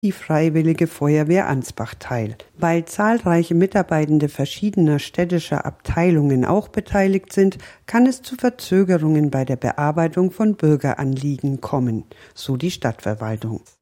die Freiwillige Feuerwehr Ansbach teil. Weil zahlreiche Mitarbeitende verschiedener städtischer Abteilungen auch beteiligt sind, kann es zu Verzögerungen bei der Bearbeitung von Bürgeranliegen kommen, so die Stadtverwaltung.